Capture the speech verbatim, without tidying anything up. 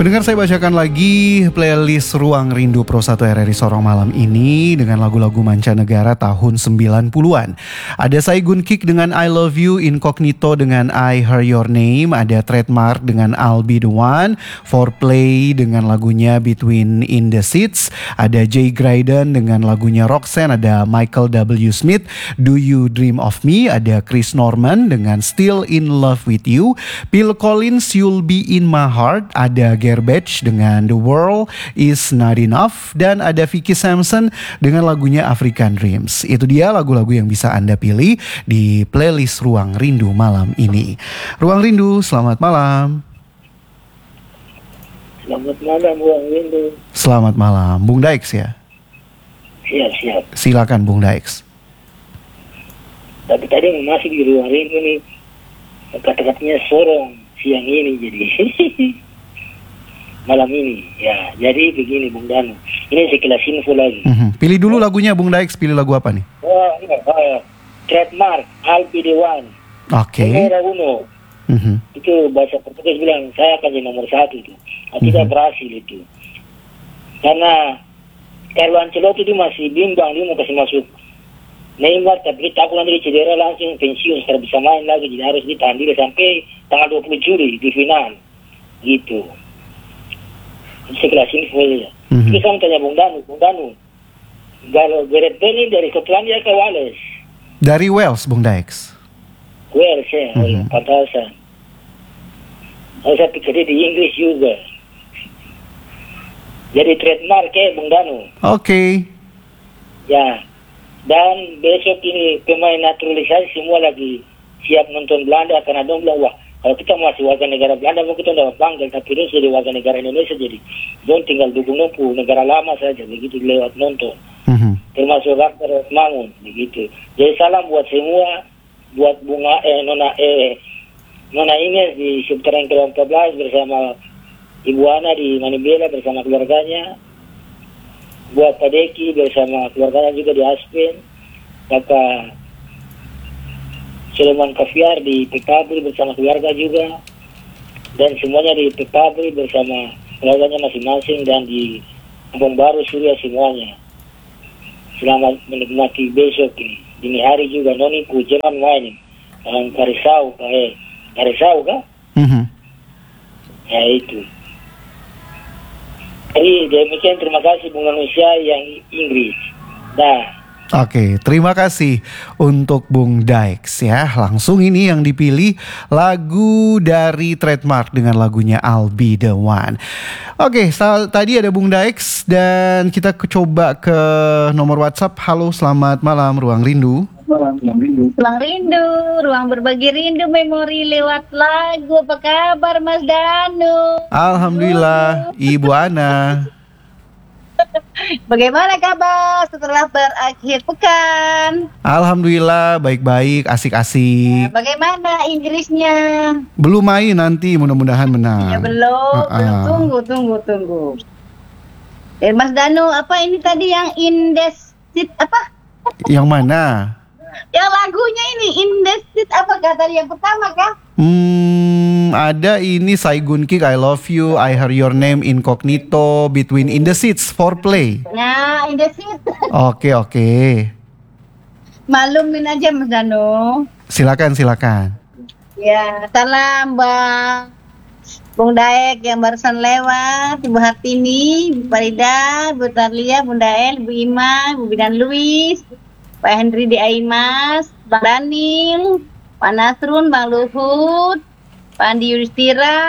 Pendengar, saya bacakan lagi playlist Ruang Rindu Pro satu R R I Sorong malam ini dengan lagu-lagu mancanegara tahun sembilan puluhan. Ada Saigon Kick dengan I Love You, Incognito dengan I Heard Your Name, ada Trademark dengan I'll Be The One, Foreplay dengan lagunya Between in the Seats, ada Jay Graydon dengan lagunya Roxanne, ada Michael W. Smith, Do You Dream of Me, ada Chris Norman dengan Still in Love with You, Phil Collins, You'll Be in My Heart, ada Garbage dengan The World Is Not Enough, dan ada Vicky Sampson dengan lagunya African Dreams. Itu dia lagu-lagu yang bisa Anda pilih di playlist Ruang Rindu malam ini. Ruang Rindu, selamat malam. Selamat malam Ruang Rindu. Selamat malam, Bung Daix ya? Siap, siap. Silakan Bung Daix. Tapi tadi masih di Ruang Rindu nih, kata-katanya Sorong siang ini jadi malam ini ya. Jadi begini Bung Danu, ini sekilas info lagi. Mm-hmm. Pilih dulu lagunya Bung Daix, pilih lagu apa nih? Oh, iya, oh, Trademark, I'll Be The One. Oke. Okay. Nomor uno. Mm-hmm. Itu bahasa Portugis bilang saya akan jadi nomor satu itu. Nah, tidak mm-hmm. berhasil itu. Karena Carlo Ancelotti itu masih bimbang, dia mau kasih masuk Neymar, tapi takut nanti cedera langsung pensiun, secara bisa main lagi, jadi harus ditahan dulu sampai tanggal dua puluh Juli di final gitu. Sekelas info ya. Mm-hmm. Jadi saya tanya Bung Danu, Bung Danu, kalau Gareth Bale ini dari Skotlandia ke Wales? Dari Wales, Bung Daix. Wales ya, mm-hmm. pantasan. Saya pikir di Inggris juga. Jadi trademark ya Bung Danu. Oke. Okay. Ya. Dan besok ini pemain naturalisasi semua lagi siap nonton Belanda, karena dong bilang, wah kalau kita masih warga negara Belanda mungkin kita udah panggil, tapi dong jadi warga negara Indonesia, jadi dong tinggal dukung nompu negara lama saja begitu lewat nonton. Mm-hmm. Termasuk Rakyat Mangun begitu. Jadi salam buat semua, buat bunga eh nona eh nona Ines di seputaran Kilo empat belas bersama Ibu Ana di Manibela bersama keluarganya, buat Pak Deki bersama keluarganya juga di Aspen, Kakak Sulaiman Kafiar di Pekabri bersama keluarga juga, dan semuanya di Pekabri bersama keluarganya masing-masing, dan di Kampung Baru Surya semuanya. Selamat menikmati besok ini. Dini hari juga noniku jangan main dengan Karisau, eh Karisau kah? Mm-hmm. Ya itu. Jadi demikian, terima kasih Bung Manusia yang Inggris. Dah. Oke, terima kasih untuk Bung Daix ya. Langsung ini yang dipilih lagu dari Trademark dengan lagunya I'll Be The One. Oke, so, tadi ada Bung Daix dan kita coba ke nomor WhatsApp. Halo, selamat malam Ruang Rindu. Ruang Rindu. Ruang Rindu, ruang berbagi rindu memori lewat lagu. Apa kabar Mas Danu? Alhamdulillah, Ibu Ana. Bagaimana kabar setelah berakhir pekan? Alhamdulillah baik-baik, asik-asik. Ya, bagaimana Inggrisnya? Belum main, nanti mudah-mudahan menang. Ya belum, uh-uh. belum tunggu, tunggu, tunggu. Eh, Mas Danu, apa ini tadi yang Indesit apa? Yang mana? Yang lagunya ini Indesit apa kata yang pertama kah? Hmm, ada ini Saigon Kick, I Love You, I Heard Your Name, Incognito, Between in the Seats, Foreplay. Nah, in the seat. Oke, oke. Malumin aja Mas Danu. Silakan, silakan. Ya, salam Bang Bung Daek yang barusan lewat, Ibu Hartini, Ibu Farida, Bu Tarlia, Bunda El, Ibu Ima, Bu Bidan Luis, Pak Henry di Aimas, Bang Daniel, Pak Nasrun, Bang Luhut, Pak Andi Yudhistira,